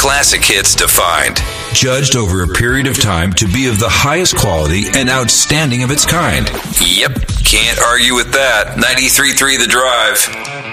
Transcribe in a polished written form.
classic hits to find. Judged over a period of time to be of the highest quality and outstanding of its kind. Yep, can't argue with that. 93.3 The Drive.